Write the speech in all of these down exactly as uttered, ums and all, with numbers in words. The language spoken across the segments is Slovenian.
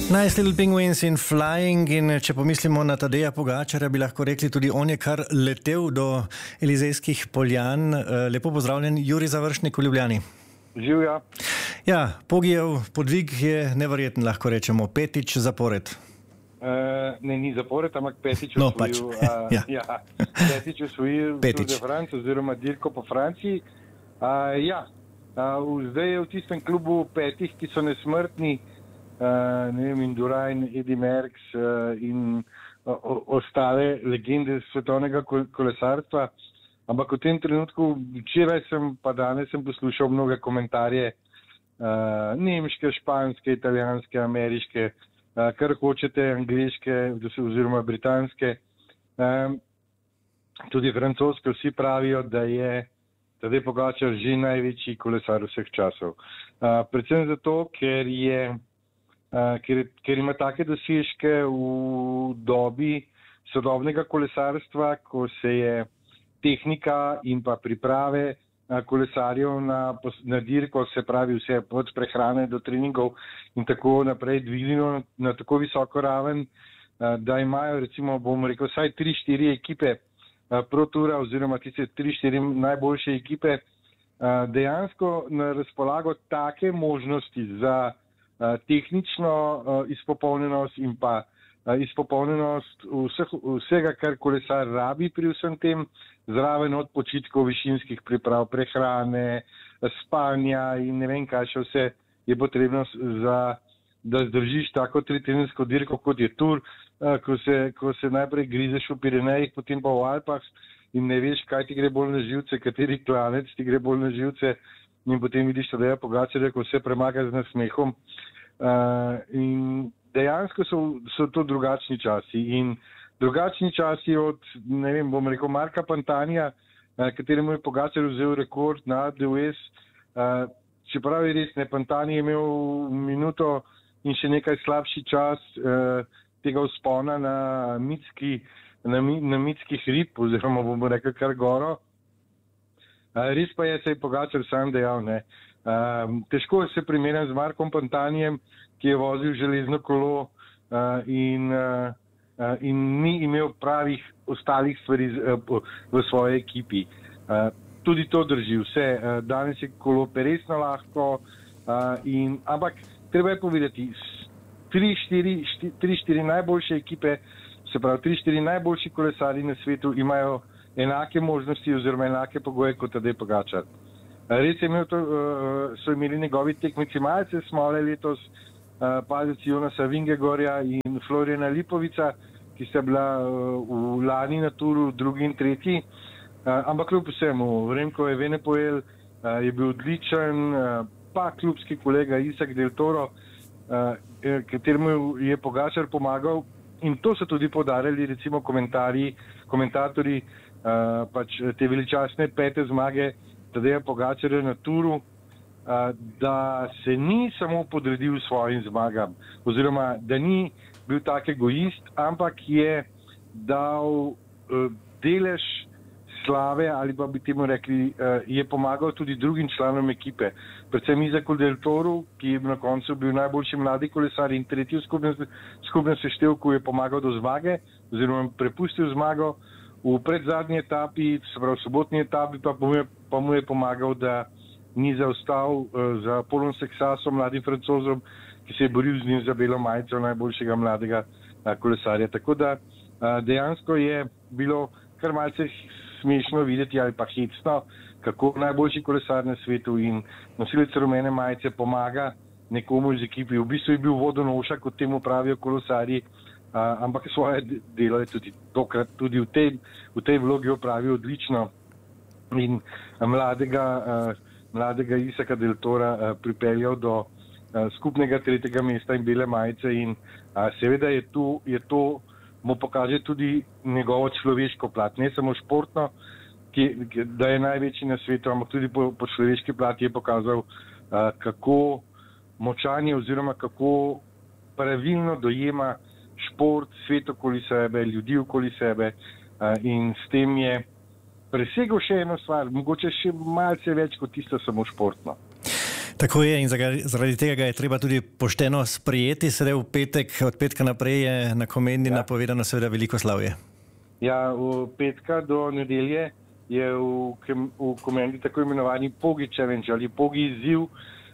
Nice Little Penguins in Flying, in če pomislimo na Tadeja Pogačarja, bi lahko rekli tudi on je kar letel do Elizejskih poljan. Lepo pozdravljen, Jurij Završnik v Ljubljani. Živja. Ja, Pogijev podvig je neverjeten, lahko rečemo, petič zapored. Uh, ne, ni zapored, ampak petič no, osvojil, pač. uh, ja. Ja, petič osvojil Tour de France oziroma dirko po Franciji. Uh, ja, uh, zdaj je v tistem klubu petih, ki so nesmrtni, uh, ne vem, Indurain, Eddy Merckx uh, in uh, ostale legende svetovnega kolesarstva. Ampak v tem trenutku, včeraj sem pa danes sem poslušal mnoge komentarje, uh, nemške, španske, italijanske, ameriške, Uh, kar hočete, angliške oziroma britanske, um, tudi francoske, vsi pravijo, da je Tadej Pogačar že največji kolesar vseh časov. Uh, predvsem zato, ker, je, uh, ker, ker ima take dosežke v dobi sodobnega kolesarstva, ko se je tehnika in pa priprave kolesarjev na, na dirko, se pravi vse od prehrane do treningov in tako naprej dvignilo na, na tako visoko raven, da imajo recimo, bom rekel, vsaj tri štiri ekipe Pro Toura oziroma tiste tri štiri najboljše ekipe dejansko na razpolago take možnosti za tehnično izpopolnjenost in pa izpopolnjenost vseh, vsega, kar kolesar rabi pri vsem tem, zraven od počitkov, višinskih priprav, prehrane, spanja in ne vem kaj še vse je potrebno, za, da zdržiš tako tritedensko dirko, kot je Tour, ko se, ko se najprej grizeš v Pirenejih, potem pa v Alpah in ne veš, kaj ti gre bolj na živce, kateri klanec ti gre bolj na živce in potem vidiš Tadeja Pogačarja, ko vse premaga z nasmehom. Uh, in dejansko so, so to drugačni časi in drugačni časi od, ne vem, bom rekel, Marka Pantanja, uh, kateremu je Pogačar vzel rekord na A D O S. Uh, čeprav je res, ne, Pantani je imel minuto in še nekaj slabši čas uh, tega vzpona na mitski, na, na mitski hrib, oziroma bomo rekli kar goro. Uh, res pa je, se je Pogačar sam dejal, ne. Uh, težko se primerjam z Markom Pantanjem, ki je vozil železno kolo uh, in, uh, uh, in ni imel pravih ostalih stvari z, uh, v svoji ekipi. Uh, tudi to drži vse. Uh, danes je kolo peresno lahko, uh, in, ampak treba je povedati, tri štiri najboljše ekipe, se pravi tri štiri najboljši kolesari na svetu imajo enake možnosti oziroma enake pogoje kot Tadej Pogačar. Res je imel to, so imeli njegovi tekmici malce smole letos, padec Jonasa Vingegorja in Florijana Lipovica, ki sta bila v lani na Touru drugi in tretji, ampak kljub vsemu, Remco Evenepoel je bil odličen, pa klubski kolega Isak Del Toro, kateremu je Pogačar pomagal, in to so tudi podarili recimo komentarji, komentatorji pač te veličastne pete zmage Tadeja Pogačarja na Touru, da se ni samo podredil svojim zmagam, oziroma da ni bil tak egoist, ampak je dal delež slave, ali pa bi temu rekli, je pomagal tudi drugim članom ekipe. Predvsem Isaku Del Toru, ki je na koncu bil najboljši mladi kolesar in tretji v skupnem, skupnem seštevku, je pomagal do zmage, oziroma prepustil zmago. V predzadnji etapi, se pravi v sobotni etapi, pa mu je, pa mu je pomagal, da ni zaostal uh, za Paulom Sexasom, mladim Francozom, ki se je boril z njim za belo majico najboljšega mladega uh, kolesarja. Tako da uh, dejansko je bilo kar malce smešno videti ali pa hecno, kako najboljši kolesar na svetu in nosilec rumene majice pomaga nekomu iz ekipi. V bistvu je bil vodonoša, kot temu pravijo kolesarji, Uh, ampak svoje delo je tudi tokrat tudi v tej, v tej vlogi opravil odlično in mladega, uh, mladega Isaka Del Tora uh, pripeljal do uh, skupnega tretjega mesta in bele majice in uh, seveda je to, je to mu pokaže tudi njegovo človeško plat, ne samo športno, ki, ki, da je največji na svetu, ampak tudi po, po človeški plati je pokazal, uh, kako močan je oziroma kako pravilno dojema šport, svet okoli sebe, ljudi okoli sebe, uh, in s tem je presegel še eno stvar, mogoče še malce več kot tisto samo športno. Tako je in zaradi tega ga je treba tudi pošteno sprejeti. Sedaj v petek, od petka naprej je na Komendi ja. napovedano seveda veliko slavje. Ja, v petka do nedelje je v, v Komendi tako imenovani Pogi Challenge ali Pogi izziv,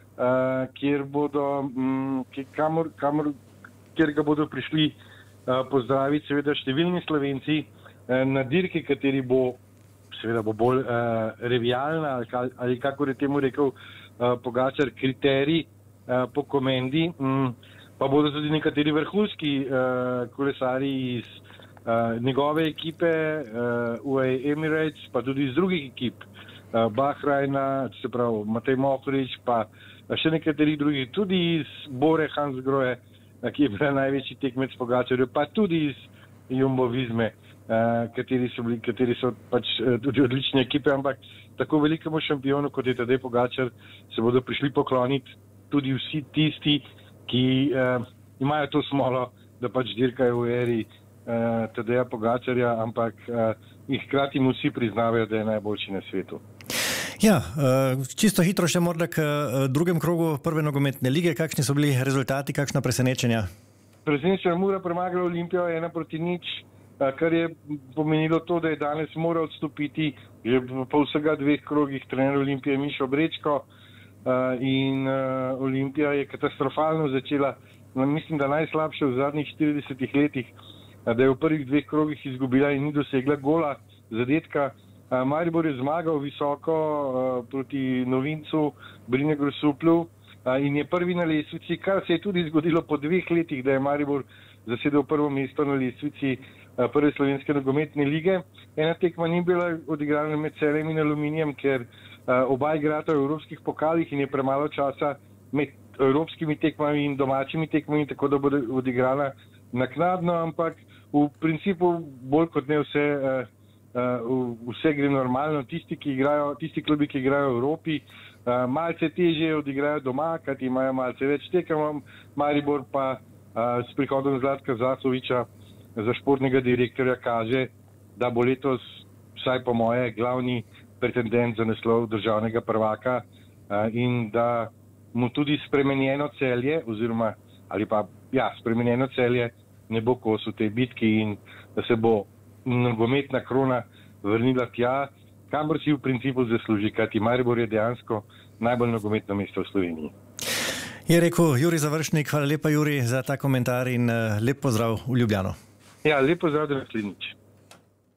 uh, kjer, bodo, um, kamor, kamor, kjer ga bodo prišli uh, pozdraviti seveda številni Slovenci uh, na dirki, kateri bo seveda bo bolj uh, revijalna ali, ali kako je temu rekel uh, Pogačar, kriterij uh, po Komendi, um, pa bodo tudi nekateri vrhunski uh, kolesari iz Uh, njegove ekipe, uh, U A E Emirates, pa tudi iz drugih ekip, uh, Bahrajna, se pravi Matej Mohorič, pa še nekaterih drugih, tudi iz Bore Hansgrohe, uh, ki je bila največji tekmec Pogačarjev, pa tudi iz Jumbo Visme, uh, kateri so, bili, kateri so pač uh, tudi odlične ekipe, ampak tako velikemu šampionu, kot je Tadej Pogačar, se bodo prišli pokloniti tudi vsi tisti, ki uh, imajo to smolo, da pač dirkajo v eri Uh, Tadeja Pogačarja, ampak uh, jih hkrati mu vsi priznavajo, da je najboljši na svetu. Ja, uh, čisto hitro še morda k uh, drugem krogu prve nogometne lige. Kakšni so bili rezultati, kakšna presenečenja? Presenečenja Mura premagala Olimpijo ena proti nič, uh, kar je pomenilo to, da je danes moral odstopiti že po vsega dveh krogih trener Olimpije Mišo Brečko uh, in uh, Olimpija je katastrofalno začela, no, mislim, da najslabše v zadnjih štiridesetih letih, da je v prvih dveh krogih izgubila in ni dosegla gola, zadetka. Maribor je zmagal visoko proti novincu Brine Grosuplju in je prvi na lestvici, kar se je tudi zgodilo po dveh letih, da je Maribor zasedel prvo mesto na lestvici prve slovenske nogometne lige. Ena tekma ni bila odigrana med Celjem in Aluminijem, ker oba igrata v evropskih pokalih in je premalo časa med evropskimi tekmami in domačimi tekmami, tako da bo odigrana naknadno, ampak v principu bolj kot ne vse, uh, uh, vse gre normalno. Tisti, ki igrajo, tisti klubi, ki igrajo v Evropi, uh, malce težje odigrajo doma, kajti imajo malce več tekem, Maribor pa uh, s prihodom Zlatka Zasoviča za športnega direktorja kaže, da bo letos, vsaj po moje, glavni pretendent za naslov državnega prvaka uh, in da mu tudi spremenjeno Celje, oziroma ali pa ja, spremenjeno Celje ne bo kos v tej bitki in da se bo nogometna krona vrnila tja, kamor si v principu zasluži, kajti Maribor je dejansko najbolj nogometno mesto v Sloveniji. Je rekel Jurij Završnik. Hvala lepa, Jurij, za ta komentar in lep pozdrav v Ljubljano. Ja, lep pozdrav, da naslednjič.